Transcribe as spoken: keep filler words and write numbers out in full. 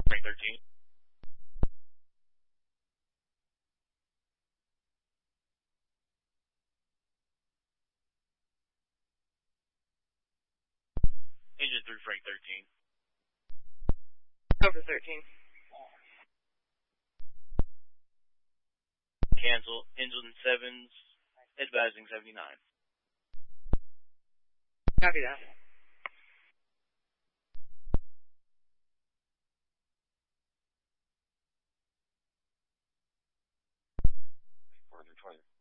Frank thirteen. Engine three, Frank thirteen. Over thirteen. Cancel. Engine sevens, advising seventy-nine. Copy that. four twenty.